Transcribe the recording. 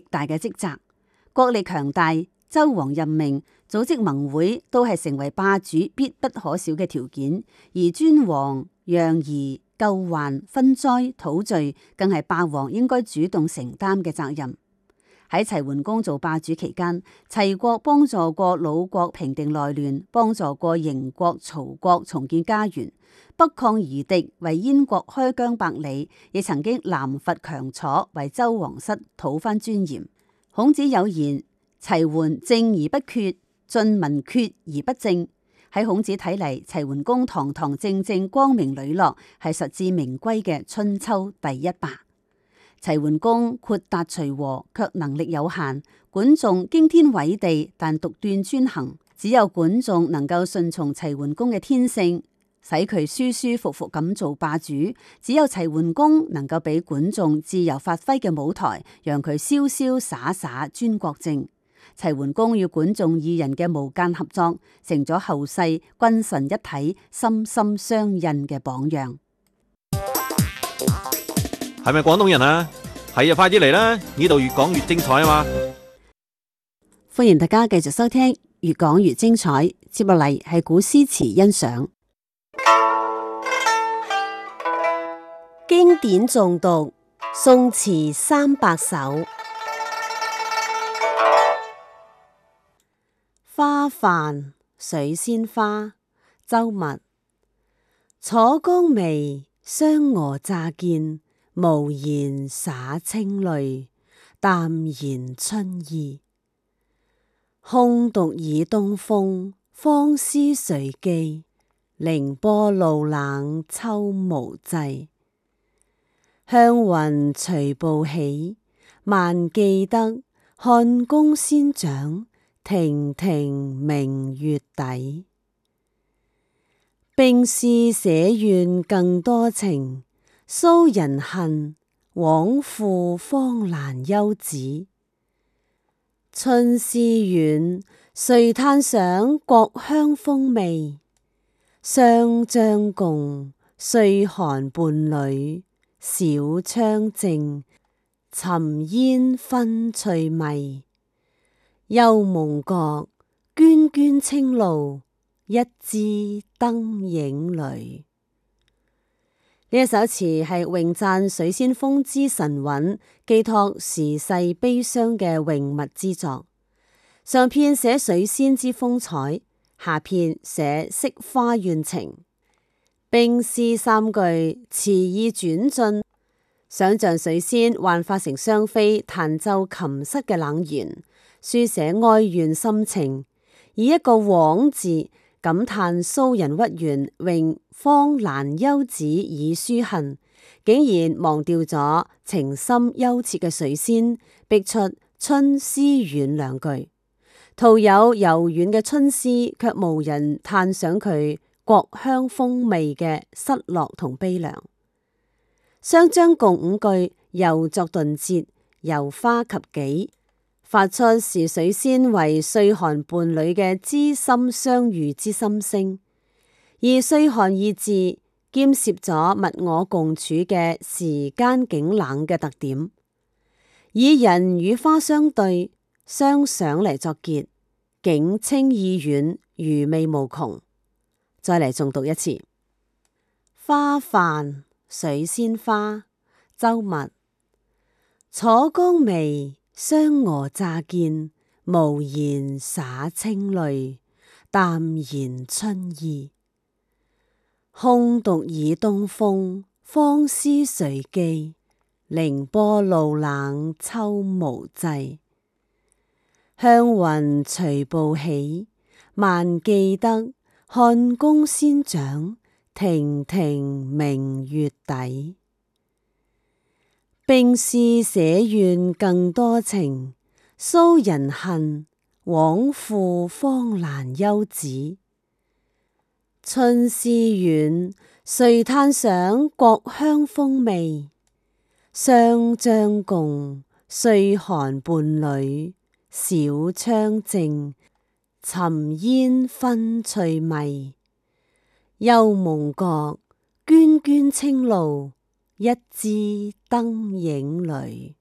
大嘅職責。國力強大，周王任命、組織盟會都係成為霸主必不可少嘅條件，而尊王、攘夷、救患、分災、討罪，更係霸王應該主動承擔嘅責任。喺齊桓公做霸主期間，齊國幫助過魯國平定內亂，幫助過邢國、曹國重建家園，北抗夷狄，為燕國開疆百里，亦曾經南伐強楚，為周王室討翻尊嚴。孔子有言：齊桓正而不決，晉文決而不正。喺孔子睇嚟，齊桓公堂堂正正、光明磊落，係實至名歸嘅春秋第一霸。齊桓公豁達隨和，卻能力有限。管仲驚天偉地，但獨斷專行。只有管仲能夠順從齊桓公嘅天性，使佢舒舒服服咁做霸主。只有齊桓公能夠俾管仲自由發揮嘅舞台，讓佢瀟瀟灑灑專國政。齊桓公與管仲二人嘅無間合作，成咗後世君臣一體、心心相印嘅榜樣。 係咪廣東人啊？係啊，快啲嚟啦！呢度越講越精彩啊嘛！ 歡迎大家繼續收聽，越講越精彩。接落嚟係古詩詞欣賞，經典誦讀，宋詞300首。花泛，水仙花，周密。楚江眉，雙蛾乍見，無言灑清淚，淡然春意。空獨倚東風，芳思誰寄？凌波露冷，秋無際。向雲隨步起，萬記得，漢宮仙長，亭亭明月底。並是寫願更多情，騷人恨，枉負芳蘭幽旨。春思遠，誰嘆賞國香風味？霜將共，歲寒伴侶，小窗靜，沉煙熏翠迷。幽夢覺，涓涓青露，一枝燈影裏。呢一首詞係詠讚水仙風姿神韻，寄託時世悲傷嘅詠物之作。上片寫水仙之風采，下片寫惜花怨情。並是三句詞意轉進，想象水仙幻化成雙飛彈奏琴瑟嘅冷弦，書寫哀怨心情，以一個枉字感嘆騷人屈原詠芳蘭幽旨以抒恨，竟然忘掉咗情深幽切嘅水仙，逼出春思遠兩句。徒有柔軟嘅春思，卻無人嘆賞佢國香風味嘅失落同悲涼。雙將共五句又作頓折，由花及己，發出視水仙為歲寒伴侶嘅知心相遇之心聲。而歲寒二字兼攝咗物我共處嘅時間景冷嘅特點，以人與花相對相想嚟作結，景清意遠，餘味無窮。再嚟重讀一次。花泛，水仙花，周密。楚江眉，雙蛾乍見，無言灑清淚，淡然春意。空獨倚東風，芳思誰寄？凌波露冷，秋無際。向雲隨步起，萬記得，漢宮仙長，亭亭明月底。並是寫願更多情，騷人恨，枉負芳蘭幽旨。春思遠，誰嘆賞國香風味？霜將共，歲寒伴侶，小窗靜，沉煙熏翠迷。幽夢覺，涓涓青露，一枝燈影裏。